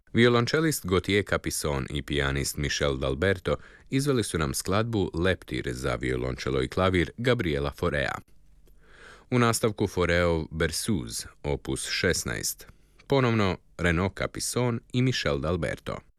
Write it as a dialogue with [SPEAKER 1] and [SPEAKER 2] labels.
[SPEAKER 1] Violončelist Gauthier Capisson i pijanist Michel D'Alberto izveli su nam skladbu Leptir za violončelo i klavir Gabriela Faurea. U nastavku Faureov Berceuse, opus 16, ponovno Renaud Capisson i Michel D'Alberto.